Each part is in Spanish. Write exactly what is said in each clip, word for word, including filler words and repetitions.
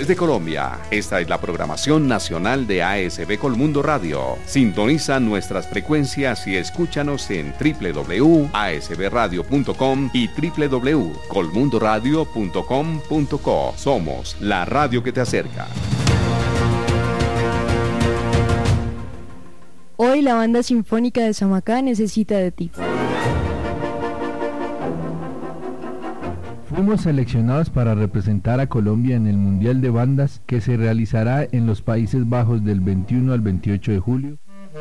de Colombia. Esta es la programación nacional de A S B Colmundo Radio. Sintoniza nuestras frecuencias y escúchanos en doble u doble u doble u punto a s b radio punto com y doble u doble u doble u punto colmundo radio punto com punto co. Somos la radio que te acerca. Hoy la Banda Sinfónica de Samacá necesita de ti. Fuimos seleccionados para representar a Colombia en el Mundial de Bandas que se realizará en los Países Bajos del veintiuno al veintiocho de julio.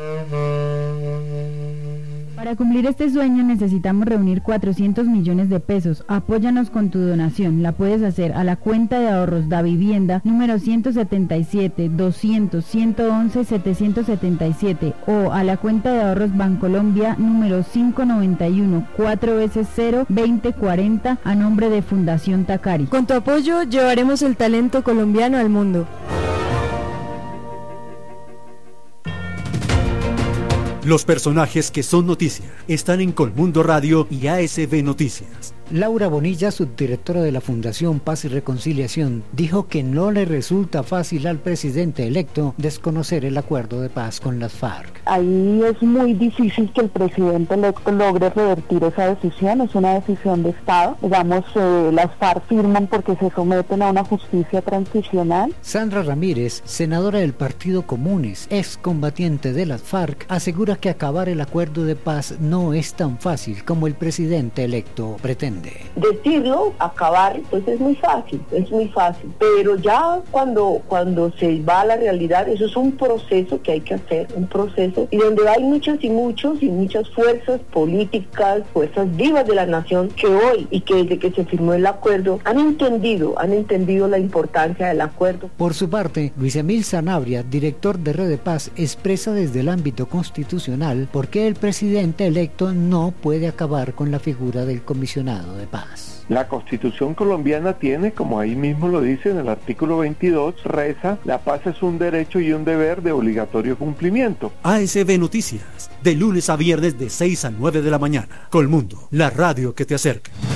Para cumplir este sueño necesitamos reunir cuatrocientos millones de pesos. Apóyanos con tu donación. La puedes hacer a la cuenta de ahorros Da Vivienda número ciento setenta y siete, doscientos, ciento once, setecientos setenta y siete o a la cuenta de ahorros Bancolombia número cinco noventa y uno, cuatro veces cero, veinte cuarenta a nombre de Fundación Tacari. Con tu apoyo llevaremos el talento colombiano al mundo. Los personajes que son noticia están en Colmundo Radio y A S B Noticias. Laura Bonilla, subdirectora de la Fundación Paz y Reconciliación, dijo que no le resulta fácil al presidente electo desconocer el acuerdo de paz con las FARC. Ahí es muy difícil que el presidente electo logre revertir esa decisión, es una decisión de Estado. Digamos, eh, las FARC firman porque se someten a una justicia transicional. Sandra Ramírez, senadora del Partido Comunes, excombatiente de las FARC, asegura que acabar el acuerdo de paz no es tan fácil como el presidente electo pretende. Decirlo, acabar, pues es muy fácil, es muy fácil, pero ya cuando, cuando se va a la realidad, eso es un proceso que hay que hacer, un proceso, y donde hay muchos y muchos y muchas fuerzas políticas, fuerzas vivas de la nación, que hoy y que desde que se firmó el acuerdo, han entendido, han entendido la importancia del acuerdo. Por su parte, Luis Emil Sanabria, director de Red de Paz, expresa desde el ámbito constitucional por qué el presidente electo no puede acabar con la figura del comisionado de paz. La Constitución colombiana tiene, como ahí mismo lo dice en el artículo veintidós, reza: la paz es un derecho y un deber de obligatorio cumplimiento. A S B Noticias, de lunes a viernes de seis a nueve de la mañana. Colmundo, la radio que te acerca.